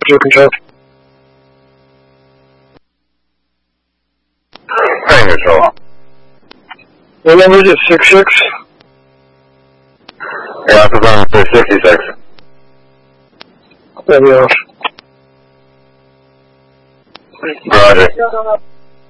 2 control. Heading control. Your number is 66. Yeah, it's on 66. There we are. Roger.